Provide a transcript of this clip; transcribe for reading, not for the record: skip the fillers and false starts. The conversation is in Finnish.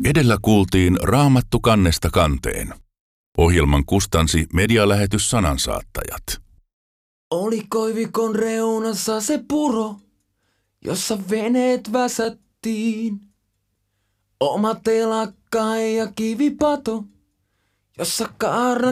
Edellä kuultiin Raamattu kannesta kanteen. Ohjelman kustansi medialähetys Sanansaattajat. Oli koivikon reunassa se puro, jossa veneet väsättiin. Oma telakka ja kivipato, jossa kaarnat